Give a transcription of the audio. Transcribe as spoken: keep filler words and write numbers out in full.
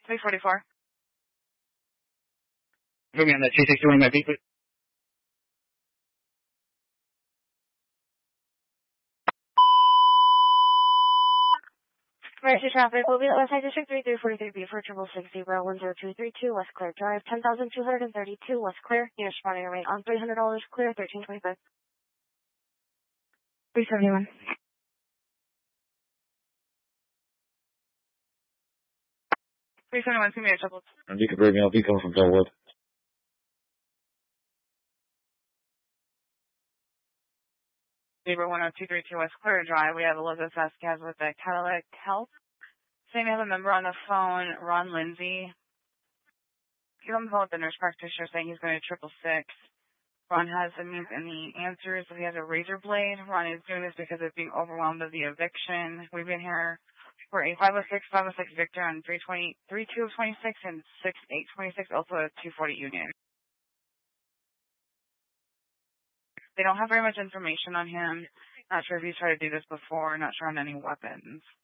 three forty-four. Put me on that T sixty-one, my beat, please. Emergency traffic will be at Westside District three three forty-three B for triple six zero one zero two three two West Clear Drive, ten thousand two hundred thirty-two West Clear. Near spotting rate on three hundred dollars clear, thirteen twenty-five. three seventy-one. three seventy-one, see me at triple. And you can bring me, I'll be coming from Bellwood. Zebra one oh two three two West Clear Drive. We have Elizabeth Vasquez with the Cadillac Health. Same we have a member on the phone, Ron Lindsay. He's on the phone with the nurse practitioner saying he's going to triple six. Ron has any, any answers. If he has a razor blade, Ron is doing this because of being overwhelmed of the eviction. We've been here for a five oh six, five oh six Victor on three twenty, three two of twenty-six and six eight twenty-six, also a two forty Union. They don't have very much information on him. Not sure if he's tried to do this before. Not sure on any weapons.